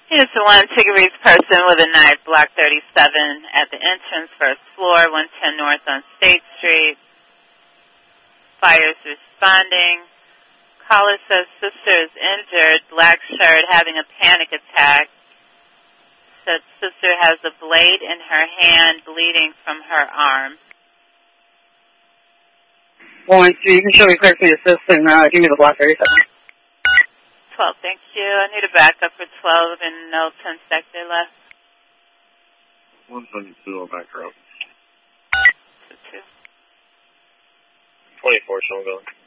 Here's the one Tiggeries person with a knife, block 37 at the entrance, first floor, 110 North on State Street. Fire's responding. Caller says sister is injured, black shirt, having a panic attack. Said sister has a blade in her hand, bleeding from her arm. 112, you can show me clear for the assist and give me the block 37. 12, thank you. I need a backup for 12 and no 10 sector left. 172, I'll back her up. 2-2. 24, still going.